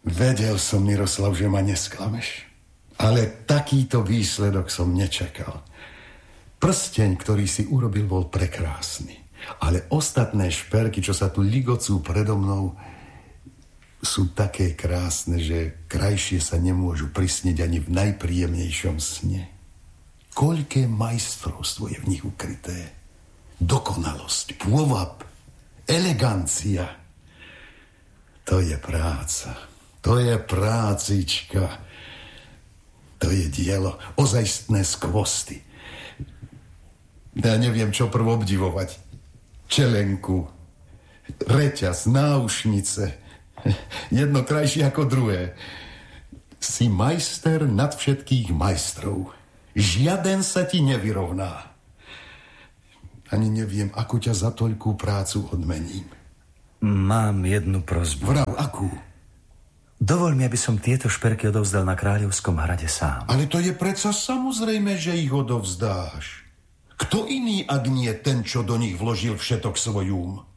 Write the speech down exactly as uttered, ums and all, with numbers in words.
Vedel som, Miroslav, že ma nesklameš. Ale takýto výsledok som nečakal. Prsteň, ktorý si urobil, bol prekrásny. Ale ostatné šperky, čo sa tu ligocú predo mnou, sú také krásne, že krajšie sa nemôžu prisniť ani v najpríjemnejšom sne. Koľké majstrovstvo je v nich ukryté. Dokonalosť, pôvab, elegancia. To je práca. To je prácička. To je dielo. Ozajstné skvosty. Ja neviem, čo prv obdivovať. Čelenku, reťaz, náušnice. Jedno krajšie ako druhé. Si majster nad všetkých majstrov. Žiaden sa ti nevyrovná. Ani neviem, ako ťa za toľkú prácu odmením. Mám jednu prosbu. Vrav, akú? Dovol mi, aby som tieto šperky odovzdal na Kráľovskom hrade sám. Ale to je predsa samozrejme, že ich odovzdáš. Kto iný, ak nie ten, čo do nich vložil všetok svoj um?